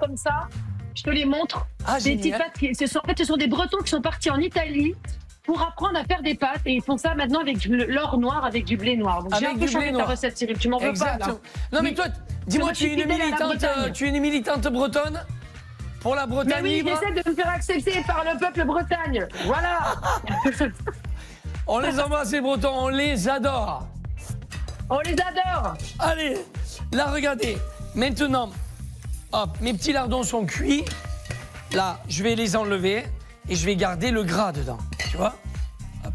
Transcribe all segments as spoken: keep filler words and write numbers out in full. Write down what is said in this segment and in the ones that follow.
comme ça. Je te les montre. Ah, des petites génial. pâtes. Qui, ce sont, en fait, ce sont des Bretons qui sont partis en Italie pour apprendre à faire des pâtes. Et ils font ça maintenant avec du- l'or noir, avec du blé noir. Donc j'ai Avec un peu du blé changé ta noir. recette, Cyril. Tu m'en veux pas, là. Exactement. Non, mais Oui. toi, dis-moi, Je tu es suis une fidèle à la militante, Bretagne. euh, tu es une militante bretonne pour la Mais Bretagne oui, libre. j'essaie de me faire accepter par le peuple Bretagne. Voilà. On les embrasse, les Bretons, on les adore. On les adore. Allez, là, regardez. Maintenant, hop, mes petits lardons sont cuits. Là, je vais les enlever et je vais garder le gras dedans. Tu vois? Hop.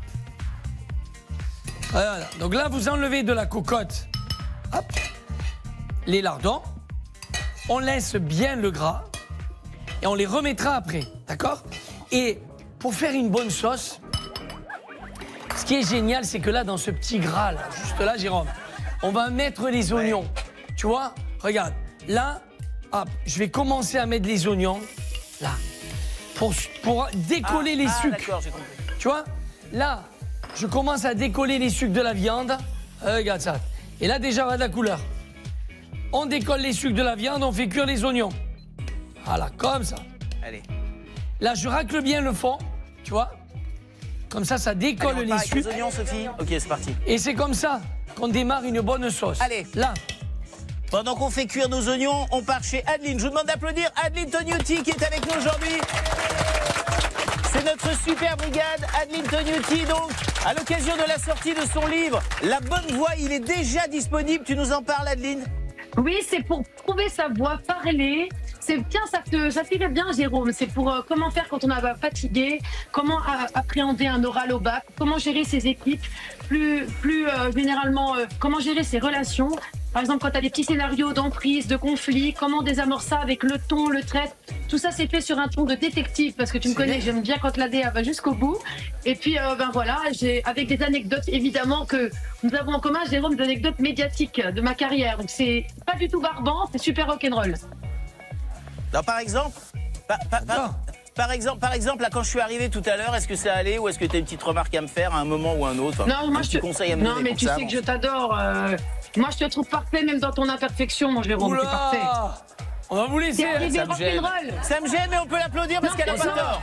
Voilà. Donc là, vous enlevez de la cocotte. Hop. Les lardons. On laisse bien le gras et on les remettra après. D'accord? Et pour faire une bonne sauce, ce qui est génial, c'est que là, dans ce petit gras, là, juste là, Jérôme, on va mettre les oignons. Tu vois? Regarde. Là, hop, je vais commencer à mettre les oignons. Là. Pour, pour décoller Ah, les ah, sucres. d'accord, j'ai compris. Tu vois? Là, je commence à décoller les sucres de la viande. Euh, regarde ça. Et là, déjà, regarde la couleur. On décolle les sucres de la viande, on fait cuire les oignons. Voilà, comme ça. Allez. Là, je racle bien le fond, tu vois? Comme ça, ça Allez, décolle on les part avec les sucres. oignons, Sophie. Ok, c'est parti. Et c'est comme ça qu'on démarre une bonne sauce. Allez. Là. Pendant qu'on fait cuire nos oignons, on part chez Adeline. Je vous demande d'applaudir Adeline Tognuti qui est avec nous aujourd'hui. C'est notre super brigade, Adeline Tognuti, donc, à l'occasion de la sortie de son livre La Bonne Voix, il est déjà disponible. Tu nous en parles, Adeline? Oui, c'est pour trouver sa voix, parler. C'est bien, ça te, ça t'irait bien, Jérôme. C'est pour euh, comment faire quand on est fatigué, comment a- appréhender un oral au bac, comment gérer ses équipes, plus, plus euh, généralement, euh, comment gérer ses relations. Par exemple, quand tu as des petits scénarios d'emprise, de conflit, comment désamorcer ça avec le ton, le trait. Tout ça, c'est fait sur un ton de détective, parce que tu me C'est connais, bien. j'aime bien quand la D A va jusqu'au bout. Et puis, euh, ben voilà, j'ai avec des anecdotes, évidemment, que nous avons en commun, Jérôme, des anecdotes médiatiques de ma carrière. Donc, c'est pas du tout barbant, c'est super rock'n'roll. Non, par exemple, par, par- par- Non. par exemple, par exemple, là, quand je suis arrivé tout à l'heure, est-ce que ça allait ou est-ce que tu as une petite remarque à me faire à un moment ou un autre? Enfin, Non, moi un je petit te... conseil à me Non, donner mais pour tu ça, sais bon. que je t'adore. euh, Moi, je te trouve parfait, même dans ton imperfection, mon Jérôme. T'es parfait. Oula! On va vous laisser. T'es arrivé Ça me gêne. rock'n'roll. Ça me gêne, mais on peut l'applaudir parce Non, qu'elle a c'est pas ça. tort.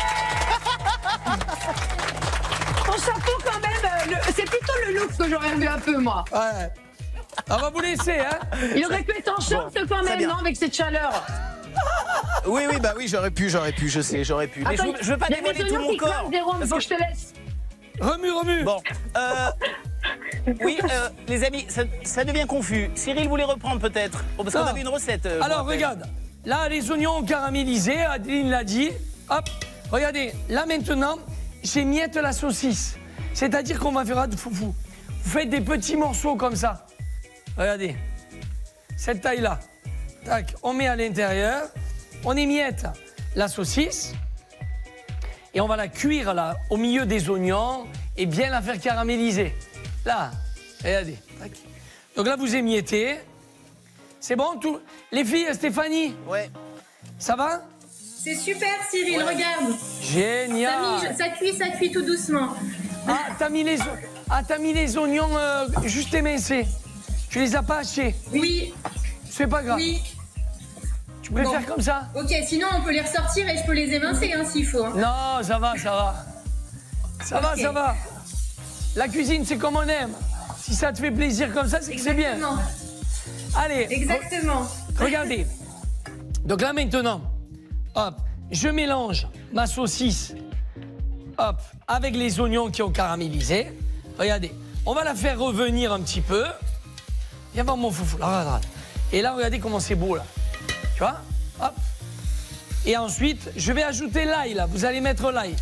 Ton chapeau, quand même, euh, le- c'est plutôt le look que j'aurais vu un peu, moi. Ouais. On va vous laisser, hein? Il aurait pu être en short Bon, quand très même, bien. non, avec cette chaleur. Oui, oui, bah oui, j'aurais pu, j'aurais pu, je sais, j'aurais pu. Mais je, Attends, veux- je veux pas il y a dévoiler des tout oignons mon qui corps. crament, Jérôme, Parce faut que- que je te laisse. Remue, remue. Bon, euh, oui, euh, les amis, ça, ça devient confus. Cyril voulait reprendre peut-être, oh, parce qu'on Non. avait une recette. euh, je Alors, me rappelle. regarde. Là, les oignons caramélisés, Adeline l'a dit. Hop. Regardez, là maintenant, j'émiette la saucisse. C'est-à-dire qu'on va faire de foufou. Vous faites des petits morceaux comme ça. Regardez. Cette taille-là. Tac, on met à l'intérieur. On émiette la saucisse. Et on va la cuire là, au milieu des oignons et bien la faire caraméliser. Là, regardez. Tac. Donc là, vous émiettez. C'est bon tout? Les filles, Stéphanie, Ouais. ça va? C'est super, Cyril, regarde. Ça, Génial. mi- ça cuit, ça cuit tout doucement. Ah, t'as mis les, o- ah, t'as mis les oignons euh, juste émincés. Tu les as pas hachés. Oui, C'est pas grave. oui. Tu préfères Bon. comme ça? Ok, sinon on peut les ressortir et je peux les émincer hein, s'il faut. hein. Non, ça va, ça va. Ça va, Ok. ça va. La cuisine, c'est comme on aime. Si ça te fait plaisir comme ça, c'est que c'est bien. Exactement. Allez, Exactement. re- regardez. Donc là maintenant, hop, je mélange ma saucisse, hop, avec les oignons qui ont caramélisé. Regardez, on va la faire revenir un petit peu. Viens voir mon foufou, là, regarde, regarde. Et là, regardez comment c'est beau, là. Tu vois? Hop. Et ensuite, je vais ajouter l'ail, là. Vous allez mettre l'ail.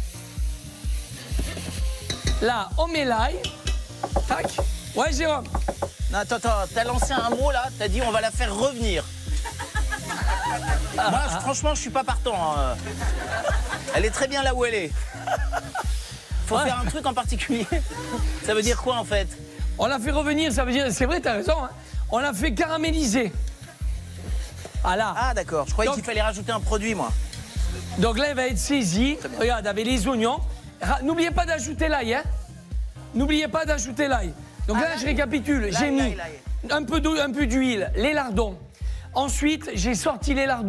Là, on met l'ail. Tac. Ouais, Jérôme. Non, attends, attends, t'as lancé un mot là, t'as dit on va la faire revenir. Moi, je- franchement, je suis pas partant. hein. Elle est très bien là où elle est. Faut Ouais. faire un truc en particulier. Ça veut dire quoi en fait? On l'a fait revenir, ça veut dire... C'est vrai, t'as raison, hein. On l'a fait caraméliser. Voilà. Ah d'accord, je croyais Donc- qu'il fallait rajouter un produit moi. Donc là, elle va être saisie. Regarde, avec les oignons. Ra- N'oubliez pas d'ajouter l'ail, hein. N'oubliez pas d'ajouter l'ail. Donc Ah, là, l'ail. je récapitule. L'ail, J'ai mis l'ail, l'ail. un peu d'eau- un peu d'huile, les lardons. Ensuite, j'ai sorti les lardons.